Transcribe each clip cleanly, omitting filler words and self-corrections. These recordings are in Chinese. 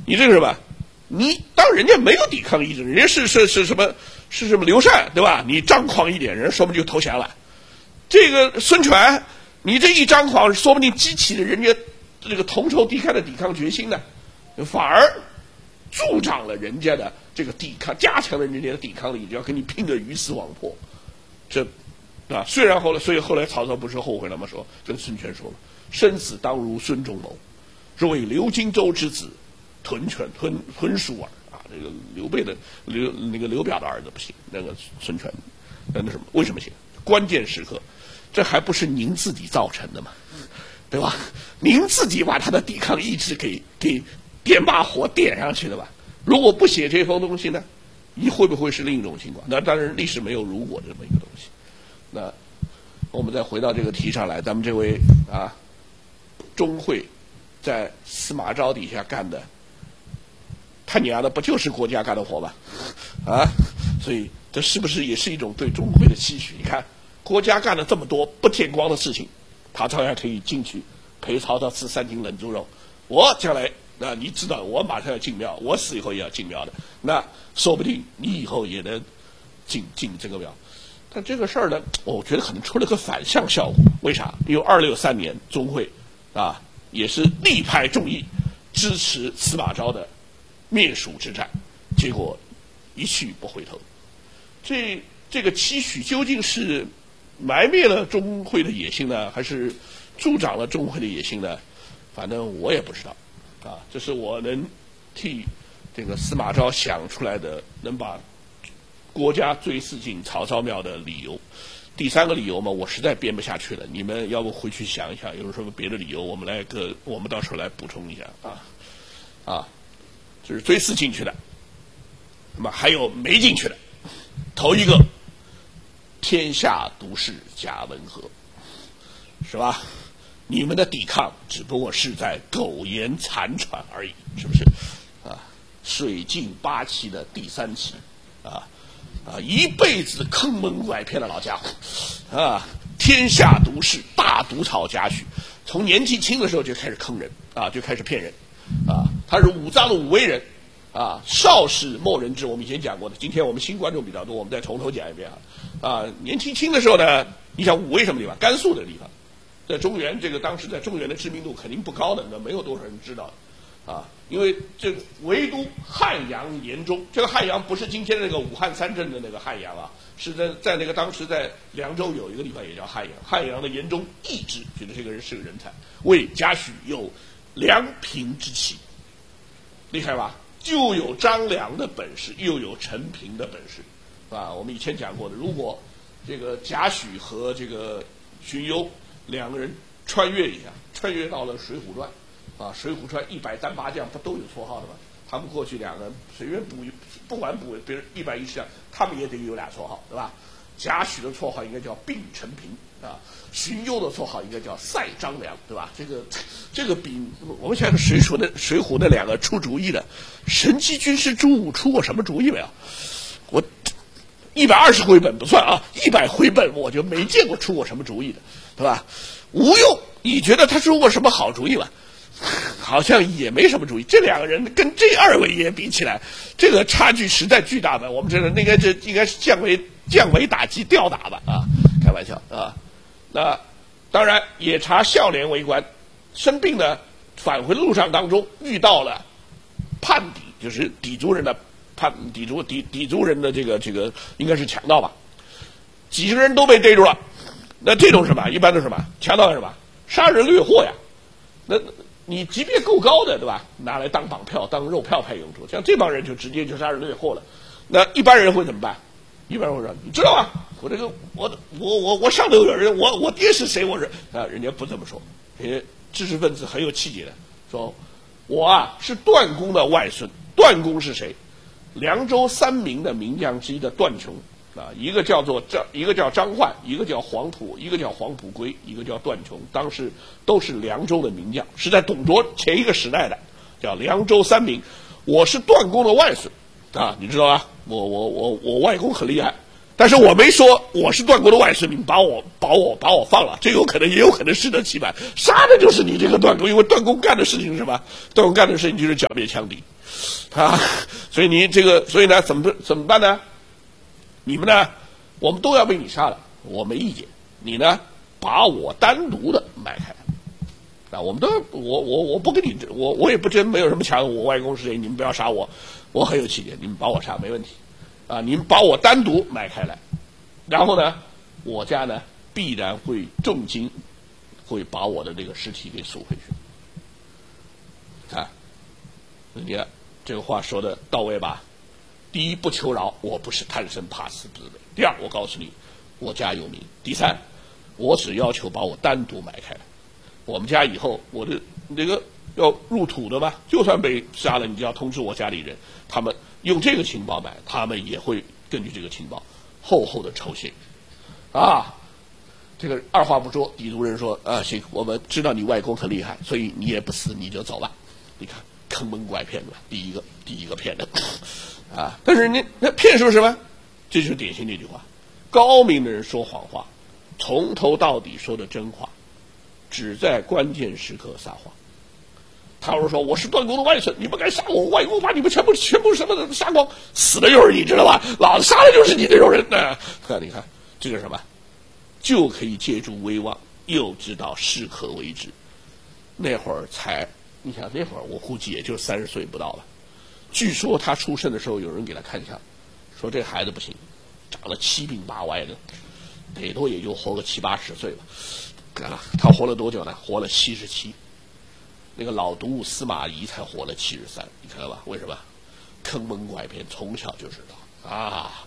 你这个什么？你当人家没有抵抗意志，人家是什么刘禅对吧？你张狂一点，人说不定就投降了。这个孙权，你这一张狂，说不定激起了人家这个同仇敌忾的抵抗决心呢，反而助长了人家的这个抵抗，加强了人家的抵抗力，就要跟你拼个鱼死网破。这啊，虽然所以后来曹操不是后悔了吗？说跟孙权说了，生死当如孙仲谋，若为刘荆州之子，屯叔耳啊！这个刘备的刘表的儿子不行，那个孙权，那什么？为什么行？关键时刻，这还不是您自己造成的吗？对吧？您自己把他的抵抗意志给点把火点上去的吧？如果不写这封东西呢，你会不会是另一种情况？那当然，历史没有如果这么一个东西。那我们再回到这个题上来，咱们这位啊，钟会在司马昭底下干的，他娘的不就是国家干的活吗？啊，所以这是不是也是一种对钟会的期许？你看，国家干了这么多不见光的事情，他照样可以进去陪曹操吃3斤冷猪肉。我将来你知道，我马上要进庙，我死以后也要进庙的，那说不定你以后也能进这个庙。但这个事儿呢，我觉得可能出了个反向效果。为啥？因为263年钟会啊也是力排众议支持司马昭的灭蜀之战，结果一去不回头。这个期许究竟是埋灭了钟会的野心呢，还是助长了钟会的野心呢？反正我也不知道啊。这是我能替这个司马昭想出来的，能把国家追谥进曹操庙的理由。第3个理由嘛，我实在编不下去了，你们要不回去想一想，有什么别的理由，我们到时候来补充一下啊。这是追谥进去的，那么还有没进去的。头一个，天下独是贾文和，是吧？你们的抵抗只不过是在苟延残喘而已，是不是？水镜8期的第3期一辈子坑蒙拐骗的老家伙天下独是大毒草贾诩，从年纪轻的时候就开始坑人就开始骗人他是武藏的武威人少使莫人知，我们以前讲过的，今天我们新观众比较多，我们再从头讲一遍年轻的时候呢，你想武威什么地方？甘肃的地方，在中原，这个当时在中原的知名度肯定不高的，那没有多少人知道因为这个唯独汉阳严中，这个汉阳不是今天的那个武汉3镇的那个汉阳是在那个当时在凉州有一个地方也叫汉阳，汉阳的严中义之，觉得这个人是个人才，为贾诩有良平之气，厉害吧？就有张良的本事，又有陈平的本事我们以前讲过的，如果这个贾诩和这个荀攸2个人穿越到了水浒传水浒传100单八将不都有绰号的吗？他们过去2个人随便不管补别人110将，他们也得有俩绰号，对吧？贾诩的绰号应该叫并陈平荀攸的绰号应该叫赛张良，对吧？这个比我们想想水浒那2个出主意的神机军师朱武出过什么主意没有？我120回本不算100回本我就没见过出过什么主意的，对吧？吴用，你觉得他出过什么好主意吗？好像也没什么主意。这2个人跟这2位爷比起来，这个差距实在巨大的。我们觉得应该是降维打击吊打吧开玩笑那当然也查孝廉为官，生病呢，返回的路上当中遇到了叛敌，就是氐族人的氐族人的这个应该是强盗吧，几十人都被逮住了。那这种什么一般都是什么强盗是什么杀人掠货呀？那你级别够高的，对吧？拿来当绑票、当肉票派用途，像这帮人就直接就杀人掠货了。那一般人会怎么办？一般人会说：“你知道吗？我上头有人，我爹是谁？我是人家不这么说。因为知识分子很有气节的，说我是段公的外孙。段公是谁？凉州3名的名将之一的段琼一个叫张焕，一个叫黄埔，一个叫黄埔圭，一个叫段琼，当时都是凉州的名将，是在董卓前一个时代的，叫凉州3名。我是段公的外孙你知道吧？我外公很厉害，但是我没说我是段公的外孙，你们把我放了，这有可能也有可能适得其反，杀的就是你这个段公，因为段公干的事情是什么？段公干的事情就是剿灭羌敌啊，所以你这个，所以呢，怎么办呢？你们呢，我们都要被你杀了，我没意见。你呢，把我单独的卖开。啊，我们都我不跟你，我也不真没有什么强，我外公是谁，你们不要杀我，我很有气节，你们把我杀没问题，啊，你们把我单独卖开来，然后呢，我家呢必然会重金，会把我的这个尸体给赎回去。啊，你看这个话说的到位吧？第一，不求饶，我不是贪生怕死之辈；第二，我告诉你，我家有名；第三，我只要求把我单独买开来。我们家以后我的这个要入土的吧，就算被杀了，你就要通知我家里人，他们用这个情报买，他们也会根据这个情报厚厚的酬谢。啊，这个二话不说，狄族人说啊，行，我们知道你外公很厉害，所以你也不死，你就走吧。你看坑蒙拐骗的，第一个骗的啊！但是那骗是什么？这就是典型的一句话：高明的人说谎话，从头到底说的真话。只在关键时刻撒谎。他要是说我是段公的外孙，你们敢杀我，外公把你们全部什么的杀光，死的就是你，知道吧？老子杀的就是你这种人呢。你看这个什么，就可以借助威望，又知道适可为之。那会儿才，你想那会儿我估计也就30岁不到了。据说他出生的时候，有人给他看相，说这孩子不行，长得七病八歪的，顶多也就活个70、80岁吧。他活了多久呢？活了77。那个老毒物司马懿才活了73，你看到吧？为什么？坑蒙拐骗，从小就知道啊！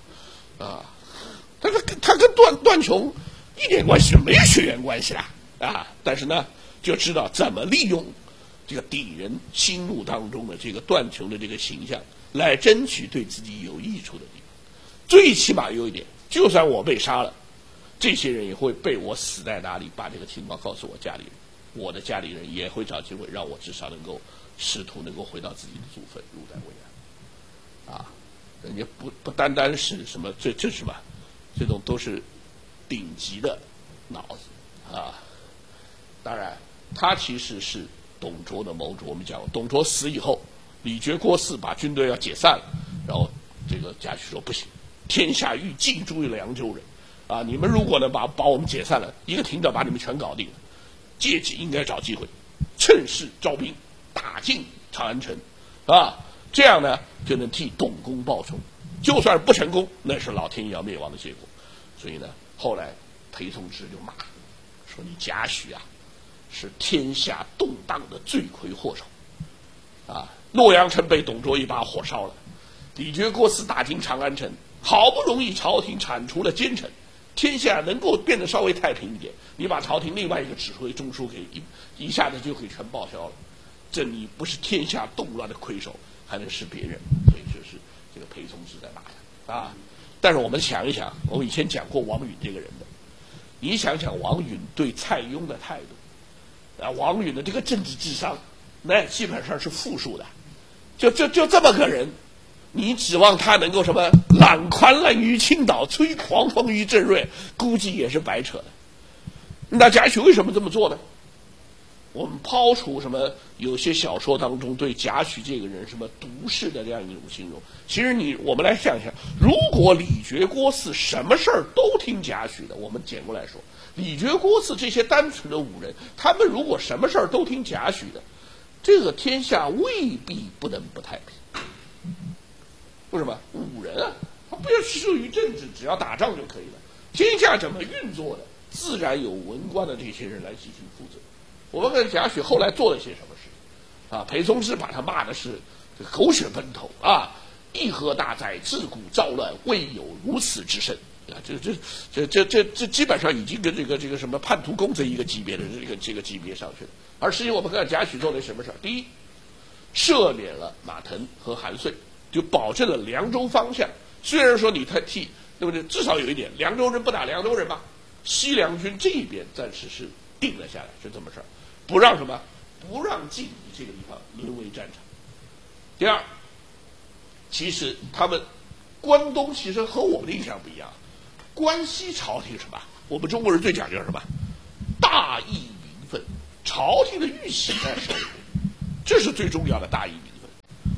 他跟段琼一点关系没有血缘关系啦啊！但是呢，就知道怎么利用这个敌人心目当中的这个段琼的这个形象，来争取对自己有益处的地方。最起码有一点，就算我被杀了。这些人也会被我死在哪里，把这个情报告诉我家里人，我的家里人也会找机会让我至少能够试图能够回到自己的祖坟，入袋为安。啊，人家不单单是什么，这是什么？这种都是顶级的脑子啊。当然，他其实是董卓的谋主。我们讲，董卓死以后，李傕、郭汜把军队要解散了，然后这个贾诩说不行，天下欲尽诛凉州人。啊！你们如果呢把我们解散了，一个停着把你们全搞定了，借机应该找机会，趁势招兵，打进长安城，啊，这样呢就能替董公报仇。就算不成功，那是老天爷要灭亡的结果。所以呢，后来裴松之就骂说：“你贾诩啊，是天下动荡的罪魁祸首。啊，洛阳城被董卓一把火烧了，李傕、郭汜打进长安城，好不容易朝廷铲除了奸臣。”天下能够变得稍微太平一点，你把朝廷另外一个指挥中枢给一下子就可以全报销了，这你不是天下动乱的魁首，还能是别人？所以就是这个裴松之在骂呀啊！但是我们想一想，我们以前讲过王允这个人的，你想想王允对蔡邕的态度，啊，王允的这个政治智商，那基本上是负数的，就这么个人。你指望他能够什么揽宽揽于青岛，吹狂风于正瑞，估计也是白扯的。那贾诩为什么这么做呢？我们抛除什么有些小说当中对贾诩这个人什么毒士的这样一种形容，其实我们来想想，如果李傕、郭汜什么事儿都听贾诩的，我们简过来说，李傕、郭汜这些单纯的武人，他们如果什么事儿都听贾诩的，这个天下未必不能不太平。为什么武人啊？他不要受于政治，只要打仗就可以了。天下怎么运作的，自然有文官的这些人来进行负责。我们看贾诩后来做了些什么事啊？裴松之把他骂的是狗血喷头啊！义和大哉，自古造乱，未有如此之甚啊！这基本上已经跟这个什么叛徒公贼一个级别的这个级别上去了。而实际我们看贾诩做了什么事？第一，赦免了马腾和韩遂。就保证了凉州方向。虽然说你替，对不对？至少有一点，凉州人不打凉州人吧？西凉军这一边暂时是定了下来，是这么事儿，不让什么？不让晋鄙这个地方沦为战场。第二，其实他们关东其实和我们的印象不一样，关西朝廷什么？我们中国人最讲究什么？大义民分，朝廷的玉玺在手里，这是最重要的大义民分。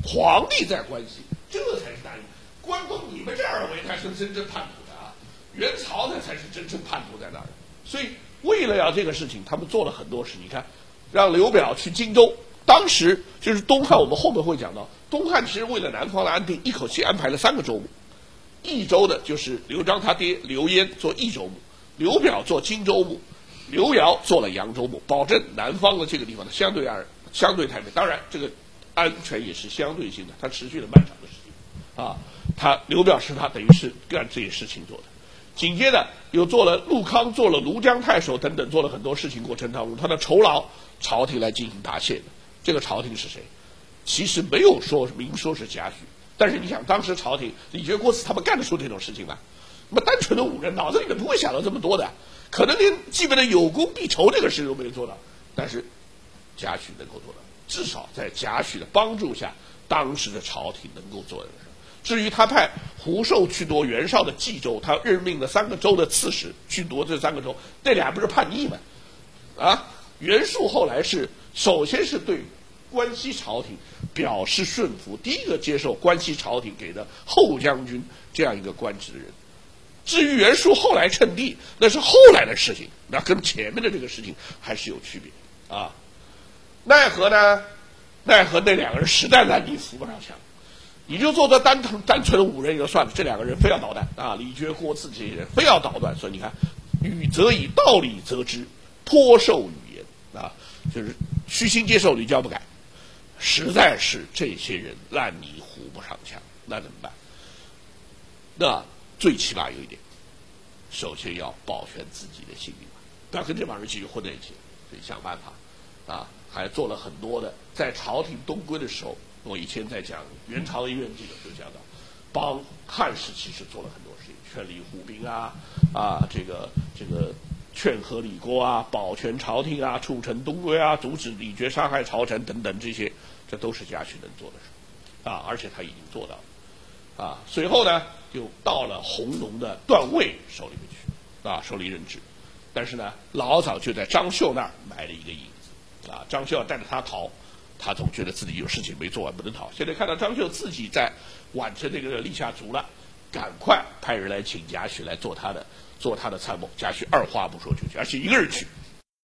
皇帝在关西，这才是大义。关公，你们这样认为他是真正叛徒的啊？元朝他才是真正叛徒在那儿。所以为了要这个事情，他们做了很多事。你看，让刘表去荆州，当时就是东汉，我们后面会讲到，东汉其实为了南方的安定，一口气安排了3个州牧。益州的就是刘璋他爹刘焉做益州牧，刘表做荆州牧，刘繇做了扬州牧，保证南方的这个地方的相对太平。当然，这个安全也是相对性的，它持续了漫长的时间啊。刘表是他等于是干这些事情做的。紧接着又做了陆康，做了庐江太守等等，做了很多事情过程当中，他的酬劳朝廷来进行答谢的。这个朝廷是谁？其实没有说明说是贾诩，但是你想，当时朝廷李傕、郭汜他们干得出这种事情吗？那么单纯的武人脑子里面不会想到这么多的，可能连基本的有功必酬这个事都没有做到。但是贾诩能够做到，至少在贾诩的帮助下，当时的朝廷能够做这个事。至于他派胡寿去夺袁绍的冀州，他任命了3个州的刺史去夺这3个州，那俩不是叛逆吗？啊，袁术后来是首先是对关西朝廷表示顺服，第一个接受关西朝廷给的后将军这样一个官职的人。至于袁术后来称帝，那是后来的事情，那跟前面的这个事情还是有区别啊。奈何呢？奈何那2个人实在让你扶不上墙。你就做这单纯的武人也就算了，这2个人非要捣蛋啊！李傕、郭汜这些人非要捣乱，所以你看，语则以道理则之，颇受语言啊，就是虚心接受，屡教不改，实在是这些人烂泥糊不上墙，那怎么办？那最起码有一点，首先要保全自己的性命，不要跟这帮人继续混在一起，所以想办法啊，还做了很多的，在朝廷东归的时候。我以前在讲元朝的医院记者就讲到，帮汉时期是做了很多事情，劝李虎兵这个劝和李郭啊，保全朝廷啊，促成东归啊，阻止李傕杀害朝臣等等，这都是贾诩能做的事啊，而且他已经做到了啊。随后呢，就到了弘农的段位手里面去啊，手里任职，但是呢，老早就在张绣那儿埋了一个影子啊，张绣要带着他逃。他总觉得自己有事情没做完不能逃，现在看到张绣自己在宛城这个立下足了，赶快派人来请贾诩来做他的参谋。贾诩二话不说就去，而且一个人去。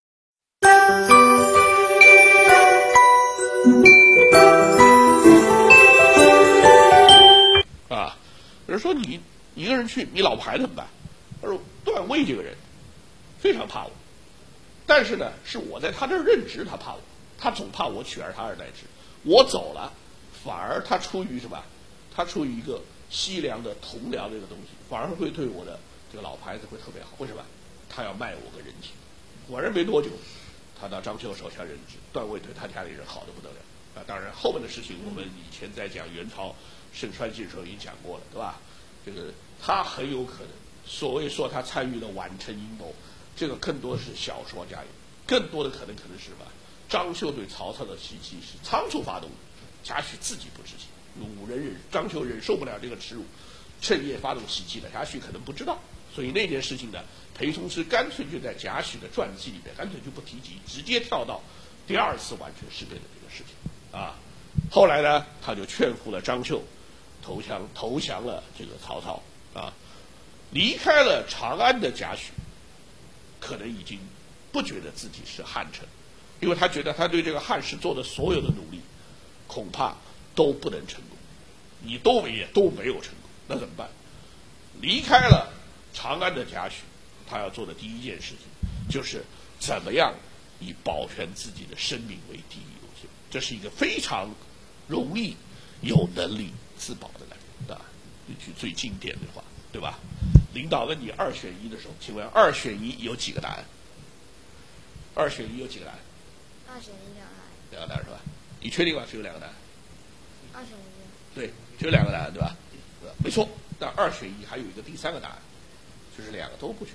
啊，有人说你一个人去，你老婆孩子怎么办？他说段位这个人非常怕我，但是呢，是我在他这儿任职，他怕我。他总怕我取而他而代之，我走了，反而他出于什么？他出于一个西凉的同僚这个东西，反而会对我的这个老婆孩子会特别好。为什么？他要卖我个人情。果然没多久，他到张绣手下任职，段位对他家里人好得不得了啊！当然后面的事情我们以前在讲元朝盛衰记的时候已经讲过了，对吧？这个他很有可能，所谓说他参与了宛城阴谋，这个更多的是小说家有，更多的可能是什么？张绣对曹操的袭击是仓促发动的，贾诩自己不知情，张绣忍受不了这个耻辱，趁夜发动袭击的，贾诩可能不知道，所以那件事情呢，裴松之干脆就在贾诩的传记里面干脆就不提及，直接跳到第2次宛城事变的这个事情啊。后来呢，他就劝服了张绣，投降了这个曹操啊。离开了长安的贾诩，可能已经不觉得自己是汉臣。因为他觉得他对这个汉室做的所有的努力，恐怕都不能成功，也都没有成功，那怎么办？离开了长安的贾诩，他要做的第一件事情，就是怎么样以保全自己的生命为第一优先。这是一个非常容易有能力自保的人啊。一句最经典的话，对吧？领导问你2选1的时候，请问2选1有几个答案？2选1有几个答案？2选1，2个答案是吧？你确定吗？只有2个答案？2选1。对，只有2个答案，对吧？没错。但2选1还有一个第3个答案，就是2个都不选。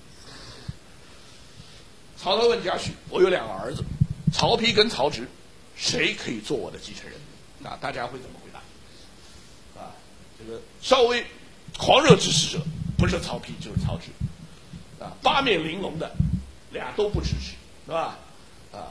曹操问贾诩：“我有2个儿子，曹丕跟曹植，谁可以做我的继承人？”啊，大家会怎么回答？啊，这个稍微狂热支持者不是曹丕就是曹植，啊，八面玲珑的，俩都不支持，是吧？啊。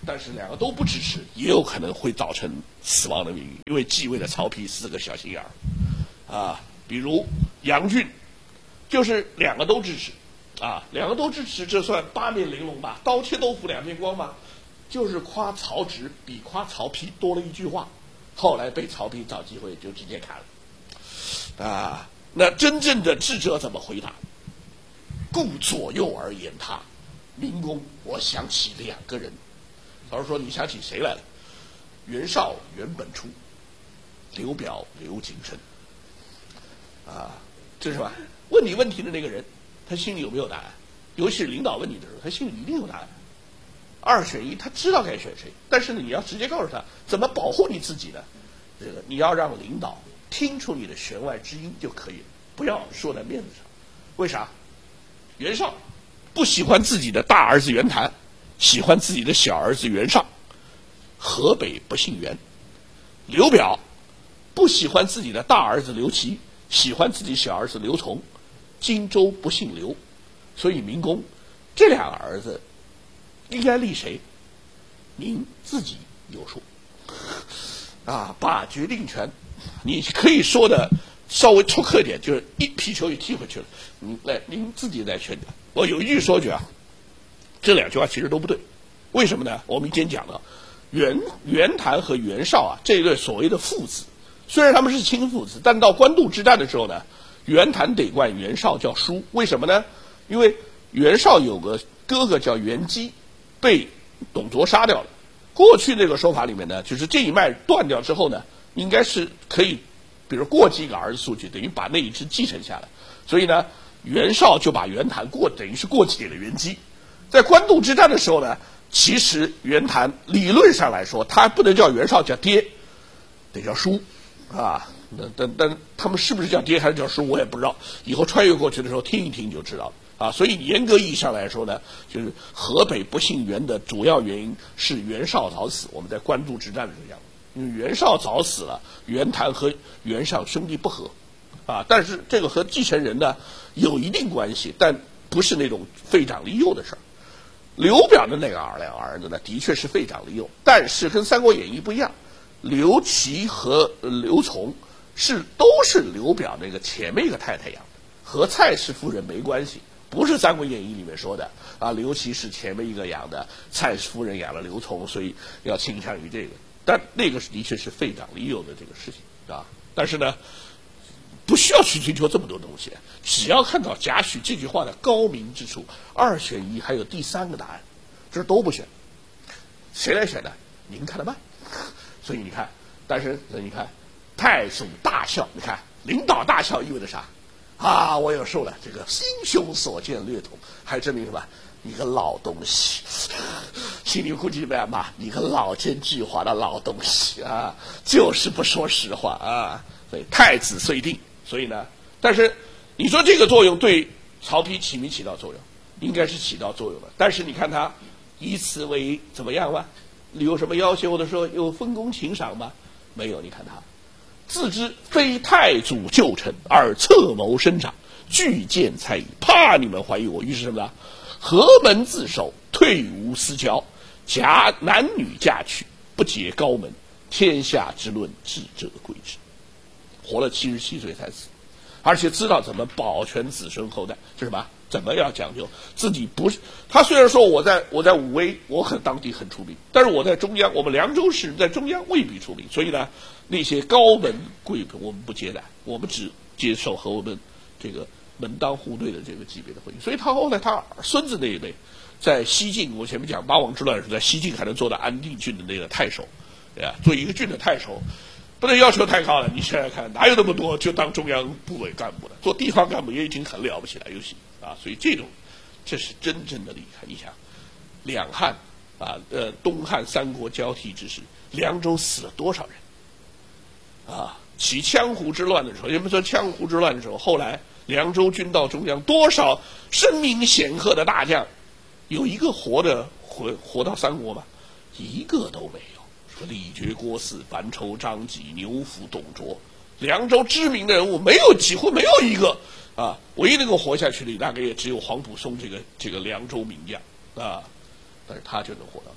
但是两个都不支持，也有可能会造成死亡的命运，因为继位的曹丕是个小心眼儿，啊，比如杨俊，就是两个都支持，啊，两个都支持，这算八面玲珑吧？刀切豆腐两面光嘛，就是夸曹植比夸曹丕多了一句话，后来被曹丕找机会就直接砍了，啊，那真正的智者怎么回答？顾左右而言他，明公，我想起两个人。老师说：“你想起谁来了？袁绍、袁本初，刘表、刘景升。啊，这是吧？问你问题的那个人，他心里有没有答案？尤其是领导问你的时候，他心里一定有答案。二选一，他知道该选谁，但是呢，你要直接告诉他怎么保护你自己呢？这个你要让领导听出你的弦外之音就可以了，不要说在面子上。为啥？袁绍不喜欢自己的大儿子袁谭。”喜欢自己的小儿子袁尚，河北不姓袁。刘表不喜欢自己的大儿子刘琦，喜欢自己小儿子刘琮，荆州不姓刘。所以明公，这两个儿子应该立谁？您自己有数。啊，把决定权，你可以说的稍微粗刻一点，就是一皮球也踢回去了。您自己来选择。我有一句说句啊。这两句话其实都不对，为什么呢？我们以前讲了，袁谭和袁绍啊，这一对所谓的父子，虽然他们是亲父子，但到官渡之战的时候呢，袁谭得冠袁绍叫叔，为什么呢？因为袁绍有个哥哥叫袁基，被董卓杀掉了。过去那个说法里面呢，就是这一脉断掉之后呢，应该是可以，比如过继一个儿子出去，等于把那一支继承下来。所以呢，袁绍就把袁谭等于是过继给了袁基。在官渡之战的时候呢，其实袁谭理论上来说，他不能叫袁绍叫爹，得叫叔，啊，但他们是不是叫爹还是叫叔，我也不知道。以后穿越过去的时候听一听就知道了啊。所以严格意义上来说呢，就是河北不姓袁的主要原因是袁绍早死。我们在官渡之战的时候讲，因为袁绍早死了，袁谭和袁尚兄弟不和，啊，但是这个和继承人呢有一定关系，但不是那种废长立幼的事儿。刘表的那个两个儿子呢，的确是废长立幼，但是跟《三国演义》不一样，刘琦和刘琮都是刘表那个前面一个太太养的，和蔡氏夫人没关系，不是《三国演义》里面说的啊。刘琦是前面一个养的，蔡氏夫人养了刘琮，所以要倾向于这个。但那个的确是废长立幼的这个事情啊。但是呢，不需要去追求这么多东西，只要看到贾诩这句话的高明之处，二选一还有第三个答案，这都不选，谁来选呢？您看得慢。所以你看，但是你看，太祖大笑，你看领导大笑意味着啥？啊，我有受了这个心胸所见略同，还证明什么？你个老东西，心里估计被骂，你个老奸巨猾的老东西啊，就是不说实话啊。所以太子遂定。所以呢，但是你说这个作用对曹丕起没起到作用？应该是起到作用的。但是你看他以此为怎么样吗？有什么要求的时候有分功请赏吗？没有。你看他自知非太祖旧臣，而策谋生长，拒谏猜疑，怕你们怀疑我，于是什么呢？何门自守，退无私交，男女嫁娶，不结高门，天下之论，智者归之。活了77岁才死，而且知道怎么保全子孙后代，是什么？怎么要讲究自己不是他？虽然说我在武威，我当地很出名，但是我在中央，我们凉州市在中央未必出名，所以呢，那些高门贵宾我们不接待，我们只接受和我们这个门当户对的这个级别的婚姻。所以他后来他孙子那一辈，在西晋，我前面讲八王之乱是在西晋还能做到安定郡的那个太守，对吧？做一个郡的太守。不能要求太高了，你想想看，哪有那么多就当中央部委干部的？做地方干部也已经很了不起了，尤其啊，所以这是真正的厉害。你想，两汉啊，东汉三国交替之时，凉州死了多少人？啊，起羌胡之乱的时候，也不说羌胡之乱的时候，后来凉州军到中央，多少声名显赫的大将，有一个活到三国吗？一个都没有。说李傕、郭汜、樊稠、张济、牛辅、董卓，凉州知名的人物几乎没有一个啊，唯一能够活下去的大概也只有黄埔松这个凉州名将啊，但是他就能活到最后。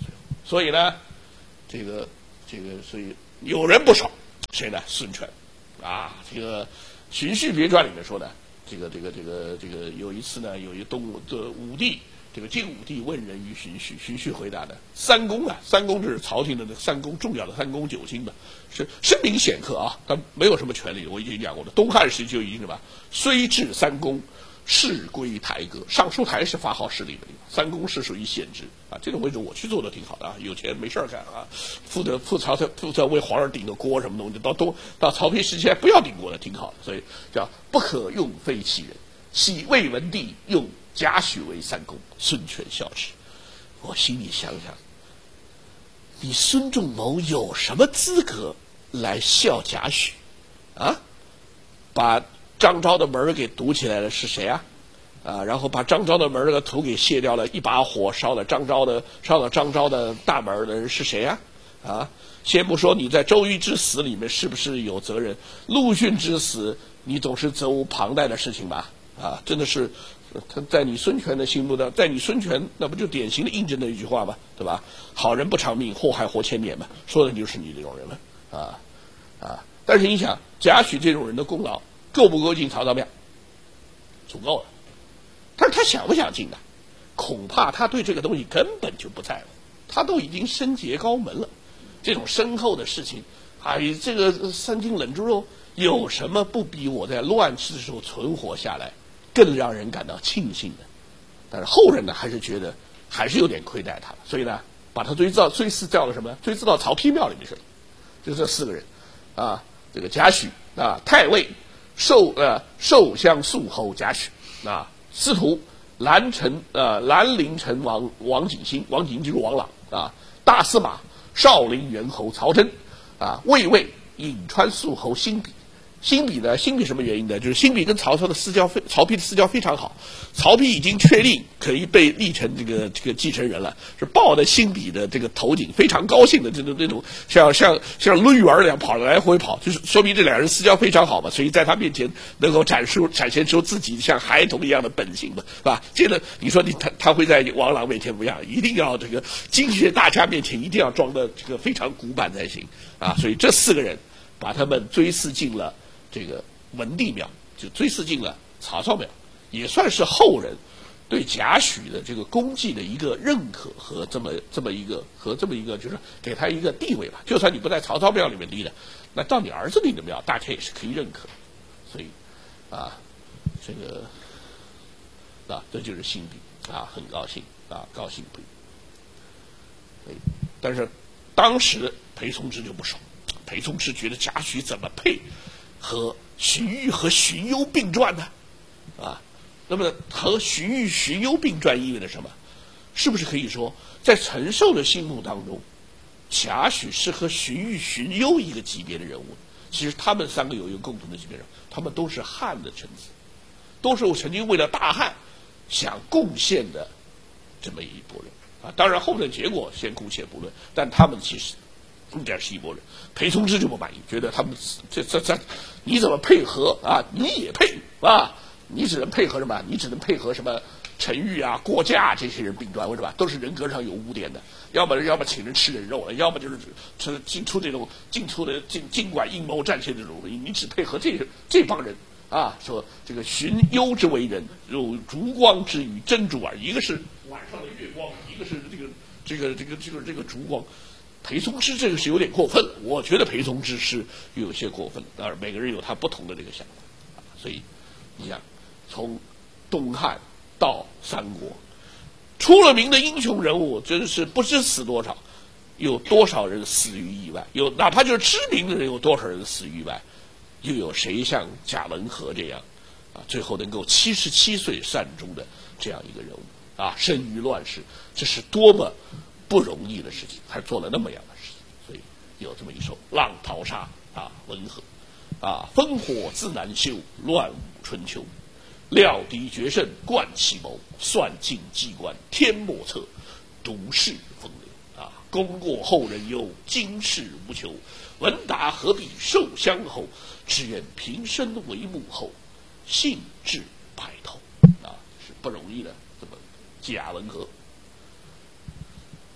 所以呢，所以有人不爽，谁呢？孙权啊，这个《荀婿别传》里面说的，这个有一次呢，有一个武帝，这个晋武帝问人于荀婿，荀婿回答的三公啊，三公就是朝廷的三公，重要的三公九卿的，是声名显赫啊，他没有什么权利，我已经讲过了。东汉时就已经什么，虽至三公，事归台阁。尚书台是发号施令的地方，三公是属于闲职啊。这种位置我去做的挺好的啊，有钱没事干啊，负责为皇上顶个锅什么东西，到曹丕时期还不要顶锅的，挺好的。所以叫不可用非其人。昔魏文帝用贾诩为三公，孙权笑之。我心里想想，你孙仲谋有什么资格来笑贾诩啊？把张昭的门给堵起来了是谁啊？然后把张昭的门那个土给卸掉了，一把火烧了张昭的大门的人是谁啊？先不说你在周瑜之死里面是不是有责任，陆逊之死你总是责无旁贷的事情吧？真的是，他在你孙权的心目当中，在你孙权那不就典型的印证的一句话吗？对吧？好人不长命，祸害活千年嘛，说的就是你这种人了但是你想，贾诩这种人的功劳够不够进曹操庙？足够了。但是他想不想进呢？恐怕他对这个东西根本就不在乎，他都已经升阶高门了。这种身后的事情，这个三斤冷猪肉有什么不比我在乱世的时候存活下来更让人感到庆幸的？但是后人呢，还是觉得还是有点亏待他了，所以呢，把他追思到了什么？追思到曹丕庙里面去了。就这四个人这个贾诩太尉寿乡肃侯贾诩司徒兰陵丞王景兴，王景兴就是王朗大司马少陵猿侯曹真卫尉颍川肃侯辛比。辛比什么原因呢？就是辛比跟曹丕的私交非常好，曹丕已经确定可以被立成这个继承人了，是抱着辛比的这个头颈，非常高兴的这种像抡圆一样跑来回跑，就是说明这两人私交非常好嘛，所以在他面前能够展现出自己像孩童一样的本性嘛，是吧？这个你说他会在王朗面前不一样，一定要这个经学大家面前一定要装的这个非常古板才行所以这四个人把他们追祀进了这个文帝庙，就追祀进了曹操庙，也算是后人对贾诩的这个功绩的一个认可和这么一个就是给他一个地位吧。就算你不在曹操庙里面立的，那到你儿子立的庙，大家也是可以认可。所以这就是辛比很高兴高兴不已。但是当时裴松之就不爽，裴松之觉得贾诩怎么配和荀彧和荀攸并传呢？那么和荀彧、荀攸并传意味着什么？是不是可以说，在陈寿的心目当中，贾诩是和荀彧、荀攸一个级别的人物？其实他们三个有一个共同的级别人，他们都是汉的臣子，都是曾经为了大汉想贡献的这么一拨人当然后面的结果先姑且不论，但他们其实应该是一拨人。裴松之就不满意，觉得他们这你怎么配合你也配你只能配合什么？你只能配合什么陈玉郭嘉这些人并传，为什么？都是人格上有污点的，要么请人吃人肉了，要么就是进出的尽管阴谋战线这种，你只配合这帮人说这个荀攸之为人，如烛光之于真烛耳，一个是晚上的月光，一个是这个烛光。裴松之这个是有点过分了，我觉得裴松之是有些过分了。当然，每个人有他不同的这个想法所以你想，从东汉到三国，出了名的英雄人物真是不知死多少，有多少人死于意外？哪怕就是知名的人，有多少人死于意外？又有谁像贾文和这样最后能够77岁善终的这样一个人物生于乱世，这是多么不容易的事情，还做了那么样的事情。所以有这么一首《浪淘沙》文和烽火自难休，乱舞春秋。料敌决胜冠其谋，算尽机关天莫测，独是风流功过后人忧，今世无求。闻达何必受相侯，只愿平生为幕后，幸至白头是不容易的。这么贾文和。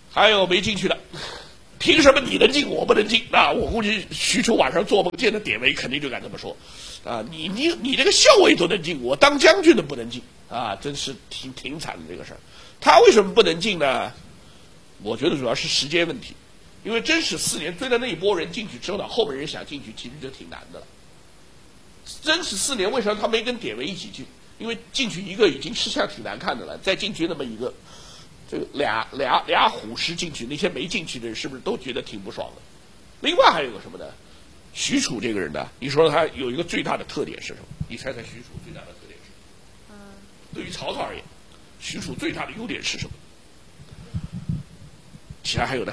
还有没进去的，凭什么你能进我不能进？啊，我估计许褚晚上做梦见的典韦肯定就敢这么说，啊，你这个校尉都能进，我当将军的不能进，啊，真是挺惨的这个事儿。他为什么不能进呢？我觉得主要是时间问题，因为真实4年追的那一波人进去之后呢，后面人想进去其实就挺难的了。真实4年为什么他没跟典韦一起进？因为进去一个已经是像挺难看的了，再进去那么一个，这个俩虎师进去，那些没进去的人是不是都觉得挺不爽的？另外还有个什么呢？许褚这个人呢，你说他有一个最大的特点是什么？你猜猜许褚最大的特点是什么？对于曹操而言，许褚最大的优点是什么？其他还有呢？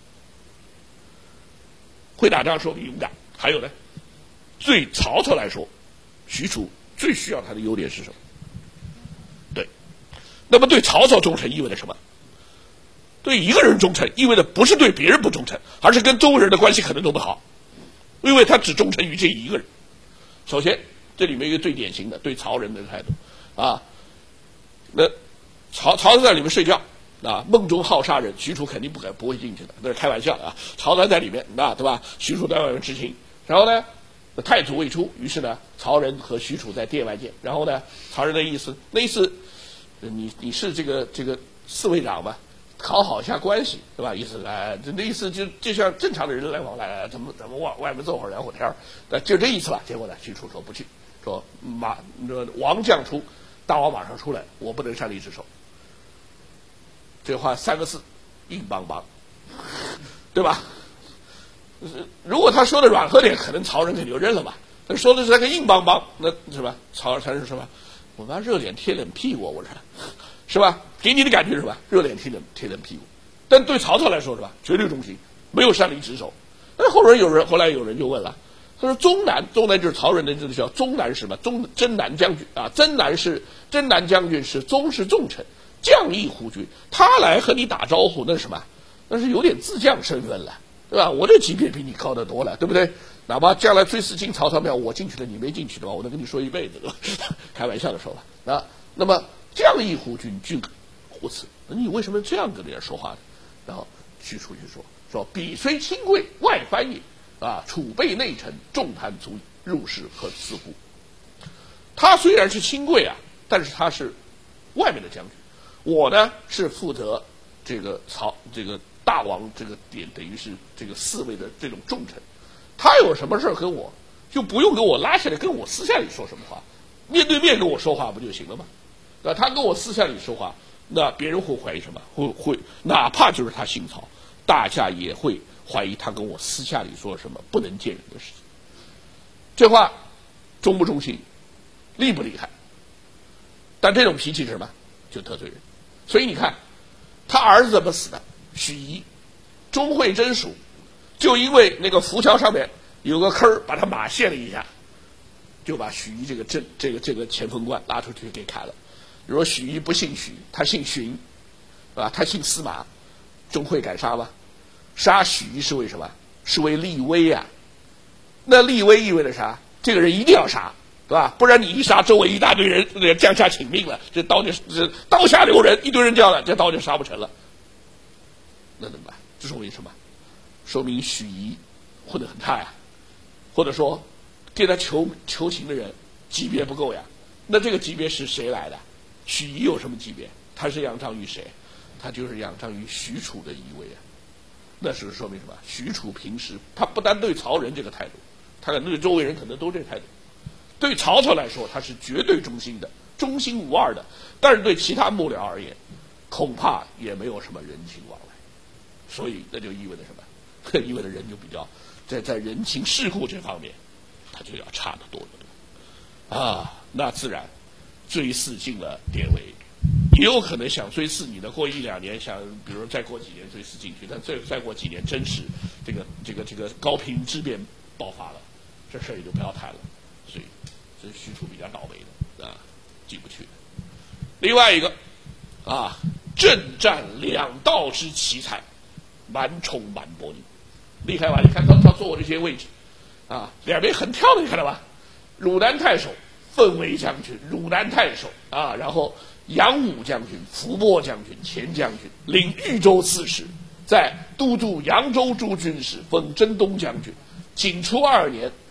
会打仗说明勇敢，还有呢？对曹操来说，许褚最需要他的优点是什么？对，那么对曹操忠诚意味着什么？对一个人忠诚意味着不是对别人不忠诚，而是跟周围人的关系可能都不好，因为他只忠诚于这一个人。首先，这里面一个最典型的对曹仁的态度啊，那曹操在里面睡觉啊，梦中好杀人，许褚肯定不会进去的，那是开玩笑啊。曹操在里面啊，对吧？许褚在外面执勤，然后呢？太祖未出，于是呢，曹仁和许褚在殿外见。然后呢，曹仁的意思，那意思，你是这个侍卫长嘛，搞好一下关系，对吧？意思那意思就像正常的人来往来，怎么外面坐会儿聊会儿天儿，就这意思吧。结果呢，许褚说不去，说王将出，大王马上出来，我不能擅离职守。这话3个字，硬邦邦，对吧？如果他说的软和点，可能曹仁肯定就认了吧。他说的是那个硬邦邦，那是吧？曹仁是什么？我妈热脸贴冷屁股，我是吧？给你的感觉是吧？热脸贴冷屁股。但对曹操来说是吧？绝对忠心，没有擅离职守。但是后来有人就问了，他说终南就是曹仁的这个叫终南什么？征南将军啊，征南将军是宗室重臣，将义护军，他来和你打招呼，那是什么？那是有点自降身份了。对吧？我这级别比你高得多了，对不对？哪怕将来追死进曹操庙，我进去了，你没进去的话，我能跟你说一辈子，对吧？开玩笑的说法啊。那么将义护军，君乎此？你为什么这样跟人家说话呢？然后许褚就说彼虽亲贵，外藩也啊，储备内臣，重贪足矣，入仕可似乎？他虽然是亲贵啊，但是他是外面的将军，我呢是负责这个大王这个点等于是这个4位的这种重臣，他有什么事跟我就不用给我拉下来跟我私下里说什么话，面对面跟我说话不就行了吗？那他跟我私下里说话，那别人会怀疑什么？会哪怕就是他姓曹，大家也会怀疑他跟我私下里说什么不能见人的事情。这话忠不忠心，厉不厉害？但这种脾气是什么？就得罪人。所以你看，他儿子怎么死的？许仪，钟会真属，就因为那个浮桥上面有个坑，把他马陷了一下，就把许仪这个前锋官拉出去给砍了。如果许仪不姓许，他姓荀，啊，他姓司马，钟会敢杀吗？杀许仪是为什么？是为立威呀。那立威意味着啥？这个人一定要杀，对吧？不然你一杀，周围一大堆人将下请命了，这刀下留人，一堆人叫了，这刀就杀不成了。那怎么办？这说明什么？说明许仪混得很差呀，或者说给他求情的人级别不够呀。那这个级别是谁来的？许仪有什么级别？他是仰仗于谁？他就是仰仗于许褚的一位啊。那是说明什么？许褚平时他不单对曹仁这个态度，他可能对周围人可能都这态度。对曹操来说，他是绝对忠心的，忠心无二的。但是对其他幕僚而言，恐怕也没有什么人情往来。所以那就意味着什么？意味着人就比较在人情世故这方面，他就要差得多得多啊。那自然追谥进了典韦，也有可能想追谥你的，过1-2年想，比如说再过几年追谥进去，但再过几年，真是这个高平之变爆发了，这事儿也就不要谈了。所以这是许褚比较倒霉的啊，进不去。另外一个啊，征战2道之奇才。满宠满伯宁，厉害吧？你看他坐这些位置，啊，两边横跳的，你看到吧？汝南太守、奋为将军、汝南太守啊，然后杨武将军、伏波将军、前将军，领豫州刺史， 在都督扬州诸军时，封征东将军。景初2年，